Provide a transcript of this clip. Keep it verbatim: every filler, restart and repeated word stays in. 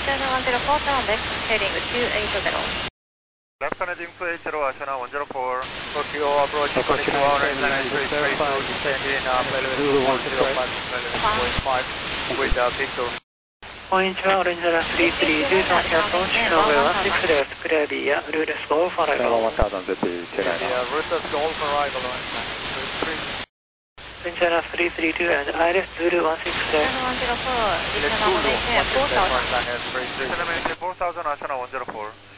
seven one zero four, turn left, heading two eight zero. Left connecting to eight zero, Ashana one zero four. Tokyo approach, connecting to one nine three three two, descend in uh, Playlist one zero five, Playlist five, with uh, Victor. Point orange three three two, taxi approach, runway one six left, clear the uh, route is Golf arrival. The uh, route is Golf arrival on nine three three. Engine three three two and Iris Zulu one six left. seven one zero four, descend on maintain four thousand. Descend maintain four thousand, Ashana one zero four.